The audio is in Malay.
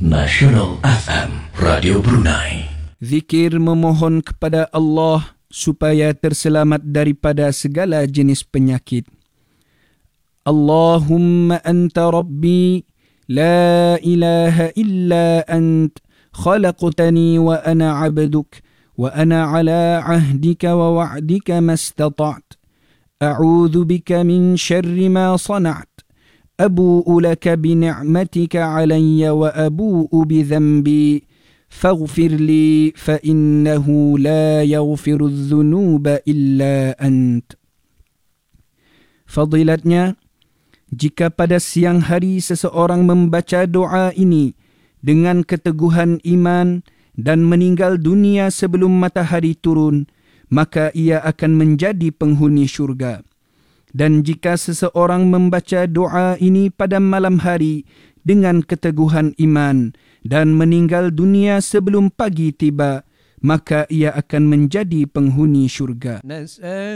Nasional FM, Radio Brunei. Zikir memohon kepada Allah supaya terselamat daripada segala jenis penyakit. Allahumma anta rabbi, la ilaha illa ant, khalaqtani wa ana abduk, wa ana ala ahdika wa wa'dika mastata'at. A'udhu bika min syarri ma sana'at. Abu'u laka bini'matika alayya wa abu'u bidhanbi. فاغفر لي فإنه لا يغفر الذنوب إلا أنت. Fadilatnya, jika pada siang hari seseorang membaca doa ini dengan keteguhan iman dan meninggal dunia sebelum matahari turun, maka ia akan menjadi penghuni syurga. Dan jika seseorang membaca doa ini pada malam hari dengan keteguhan iman dan meninggal dunia sebelum pagi tiba, maka ia akan menjadi penghuni syurga.